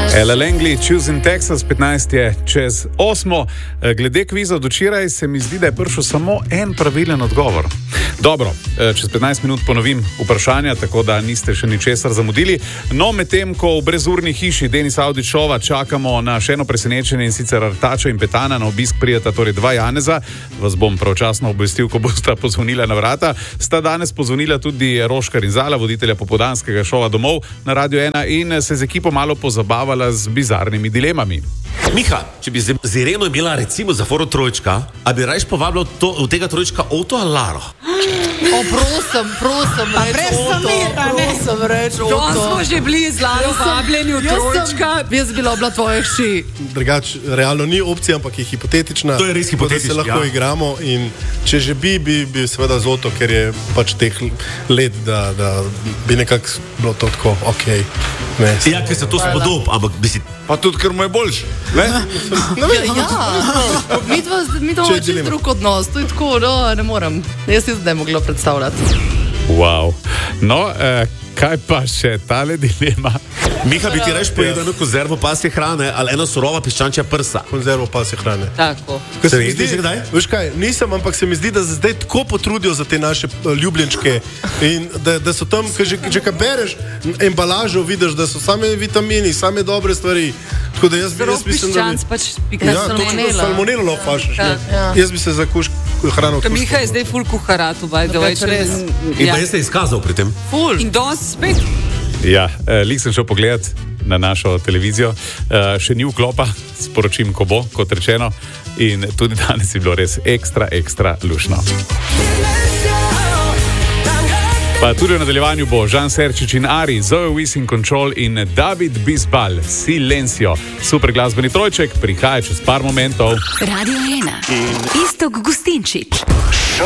Ella Langley, Choosing Texas, 15 je čez 8. Glede kviza od včeraj se mi zdi, da je prišel samo en pravilen odgovor. Dobro, čez 15 minut ponovim vprašanja, tako da niste še ničesar zamudili. No, medtem ko v brezurni hiši Denisa Avdićova čakamo na še eno presenečenje, in sicer Artača in Petana na obisk prijeta, torej dva Janeza, vas bom pravočasno obvestil, ko bosta pozvonila na vrata. Sta danes pozvonila tudi Roškar in Zala, voditelja popoldanskega šova Domov na Radio 1, in se z ekipo malo pozabavala z bizarnimi dilemami. Miha, če bi z Ireno imela recimo za foro trojčka, a bi rajš povabila od tega trojčka Oto ali Laro? Prosim, reči Oto. To smo že bili z Laro vabljeni v trojčka. Jaz bila tvoja hči. Drugač, realno ni opcija, ampak je hipotetična. To je res hipotetično, da se lahko igramo in če že bi seveda z Oto, ker je pač teh let, da bi nekako bilo to tako, okej. Ja, ker se to spodob, ampak bi si... Pa tudi, ker mu je boljši. Mi to imamo čist drug odnos, to je tako, no, ne morem. Jaz si zdaj mogla predstavljati. Wow. No, kaj pa še tale dilema? Miha, bi ti reš pojedel eno konzervo pasje hrane ali eno surova piščančja prsa? Konzervo pasje hrane. Tako. Se mi zdi, že kdaj? Veš kaj, nisem, ampak se mi zdi, da se zdaj tako potrudijo za te naše ljubljenčke in da so tam, že kad bereš embalažo, vidiš, da so same vitamini, same dobre stvari. Tako da jaz mislim, da bi... pač pika salmonela. Salmonelo lahko fašiš. Jaz bi se za hrano kuškal. Miha je zdaj ful kuharatu, by the way. In pa jaz se izkazal pri tem. Ful. In danes spet. Ja, lik sem šel pogledat na našo televizijo, še ni vklopa, sporočim, ko bo, kot rečeno, in tudi danes je bilo res ekstra lušno. Pa tudi v nadaljevanju bo Žan Serčič in Ari, Zoe Wisin Control in David Bisbal, Silencio. Super glasbeni trojček prihaja čez par momentov. Radio 1. Iztok Gustinčič.